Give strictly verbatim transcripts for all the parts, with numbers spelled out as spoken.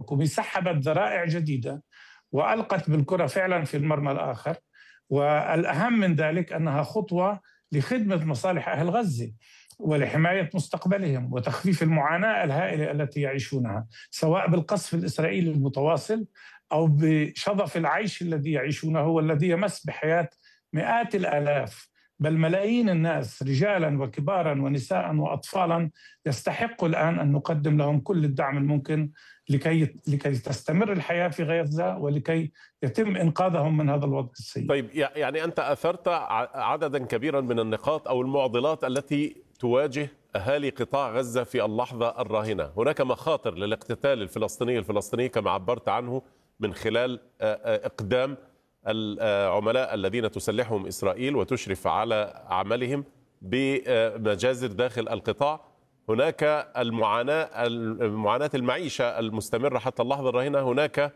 الحكومي سحبت ذرائع جديدة وألقت بالكرة فعلا في المرمى الآخر. والأهم من ذلك أنها خطوة لخدمة مصالح أهل غزة ولحماية مستقبلهم وتخفيف المعاناة الهائلة التي يعيشونها، سواء بالقصف الإسرائيلي المتواصل أو بشظف العيش الذي يعيشونه والذي يمس بحياة مئات الآلاف بل ملايين الناس رجالا وكبارا ونساء وأطفالا. يستحقوا الآن أن نقدم لهم كل الدعم الممكن لكي لكي تستمر الحياة في غزة ولكي يتم إنقاذهم من هذا الوضع السيء. طيب، يعني أنت أثرت عددا كبيرا من النقاط أو المعضلات التي تواجه أهالي قطاع غزة في اللحظة الراهنة. هناك مخاطر للاقتتال الفلسطيني الفلسطيني كما عبرت عنه من خلال إقدام العملاء الذين تسلحهم إسرائيل وتشرف على عملهم بمجازر داخل القطاع. هناك المعاناة المعاناة المعيشة المستمرة حتى اللحظة الراهنة. هناك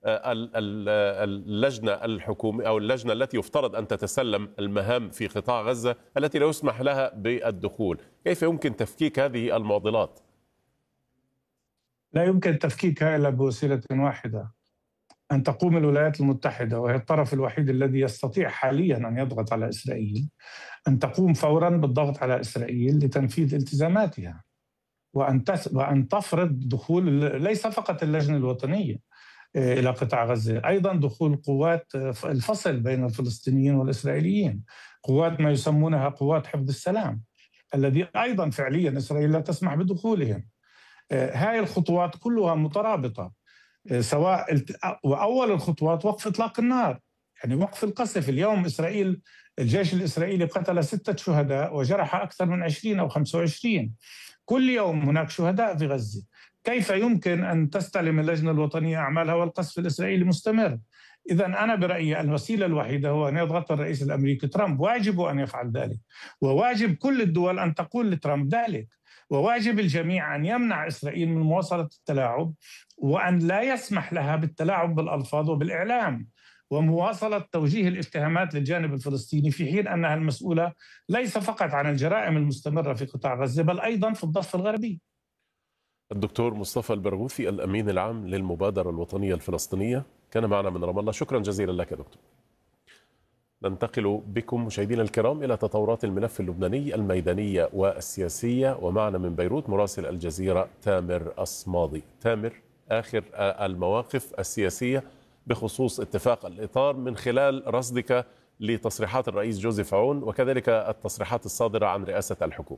اللجنة الحكومية أو اللجنة التي يفترض أن تتسلم المهام في قطاع غزة التي لا يسمح لها بالدخول. كيف يمكن تفكيك هذه المعضلات؟ لا يمكن تفكيكها إلا بوسيلة واحدة، أن تقوم الولايات المتحدة، وهي الطرف الوحيد الذي يستطيع حاليا أن يضغط على إسرائيل، أن تقوم فورا بالضغط على إسرائيل لتنفيذ التزاماتها، وأن وأن تفرض دخول ليس فقط اللجنة الوطنية إلى قطاع غزة، أيضا دخول قوات الفصل بين الفلسطينيين والإسرائيليين، قوات ما يسمونها قوات حفظ السلام، الذي أيضا فعليا إسرائيل لا تسمح بدخولهم. هاي الخطوات كلها مترابطة، سواء وأول الخطوات وقف إطلاق النار، يعني وقف القصف. اليوم إسرائيل الجيش الإسرائيلي قتل ستة شهداء وجرح أكثر من عشرين أو خمسة وعشرين. كل يوم هناك شهداء في غزة. كيف يمكن أن تستلم اللجنة الوطنية أعمالها والقصف الإسرائيلي مستمر؟ إذا أنا برأيي الوسيلة الوحيدة هو أن يضغط الرئيس الأمريكي ترامب، واجب أن يفعل ذلك، وواجب كل الدول أن تقول لترامب ذلك، وواجب الجميع أن يمنع إسرائيل من مواصلة التلاعب وأن لا يسمح لها بالتلاعب بالألفاظ وبالإعلام ومواصلة توجيه الاتهامات للجانب الفلسطيني، في حين أنها المسؤولة ليس فقط عن الجرائم المستمرة في قطاع غزة بل أيضا في الضفة الغربي. الدكتور مصطفى البرغوثي الأمين العام للمبادرة الوطنية الفلسطينية كان معنا من رام الله. شكرا جزيلا لك يا دكتور. ننتقل بكم مشاهدينا الكرام إلى تطورات الملف اللبناني الميدانية والسياسية، ومعنا من بيروت مراسل الجزيرة تامر أصماضي. تامر، آخر المواقف السياسية بخصوص اتفاق الإطار من خلال رصدك لتصريحات الرئيس جوزيف عون وكذلك التصريحات الصادرة عن رئاسة الحكومة.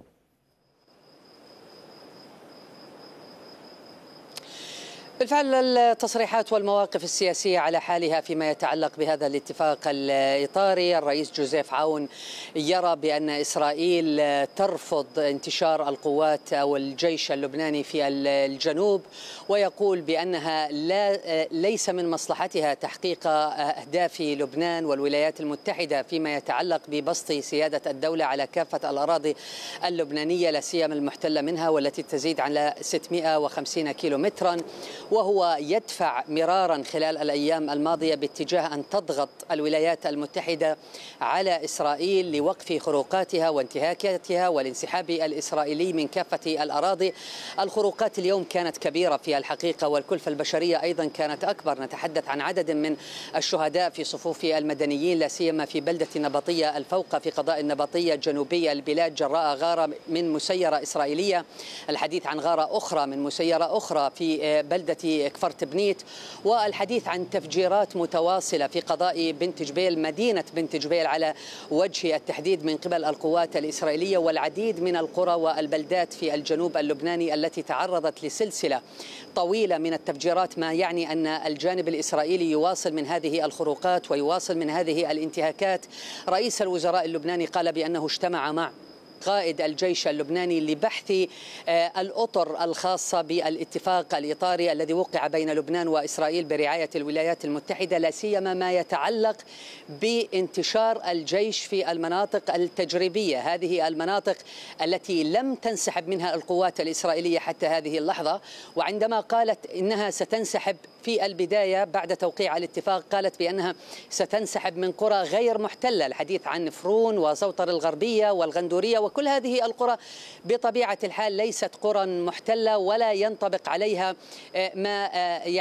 بالفعل التصريحات والمواقف السياسية على حالها فيما يتعلق بهذا الاتفاق الإطاري. الرئيس جوزيف عون يرى بأن إسرائيل ترفض انتشار القوات أو الجيش اللبناني في الجنوب، ويقول بأنها لا ليس من مصلحتها تحقيق أهداف لبنان والولايات المتحدة فيما يتعلق ببسط سيادة الدولة على كافة الأراضي اللبنانية لا سيما المحتلة منها والتي تزيد على ستمئة وخمسين كيلومترا. وهو يدفع مرارا خلال الأيام الماضية باتجاه أن تضغط الولايات المتحدة على إسرائيل لوقف خروقاتها وانتهاكاتها والانسحاب الإسرائيلي من كافة الأراضي. الخروقات اليوم كانت كبيرة في الحقيقة والكلفة البشرية أيضا كانت أكبر. نتحدث عن عدد من الشهداء في صفوف المدنيين لا سيما في بلدة النبطية الفوقة في قضاء النبطية جنوبي البلاد جراء غارة من مسيرة إسرائيلية. الحديث عن غارة أخرى من مسيرة أخرى في بلدة كفرت بنيت، والحديث عن تفجيرات متواصلة في قضاء بنت جبيل مدينة بنت جبيل على وجه التحديد من قبل القوات الإسرائيلية، والعديد من القرى والبلدات في الجنوب اللبناني التي تعرضت لسلسلة طويلة من التفجيرات، ما يعني أن الجانب الإسرائيلي يواصل من هذه الخروقات ويواصل من هذه الانتهاكات. رئيس الوزراء اللبناني قال بأنه اجتمع مع قائد الجيش اللبناني لبحث الأطر الخاصة بالاتفاق الإطاري الذي وقع بين لبنان وإسرائيل برعاية الولايات المتحدة، لا سيما ما يتعلق بانتشار الجيش في المناطق التجريبية، هذه المناطق التي لم تنسحب منها القوات الإسرائيلية حتى هذه اللحظة. وعندما قالت إنها ستنسحب في البداية بعد توقيع الاتفاق قالت بأنها ستنسحب من قرى غير محتلة، الحديث عن فرون وزوطر الغربية والغندورية، وكل هذه القرى بطبيعة الحال ليست قرى محتلة ولا ينطبق عليها ما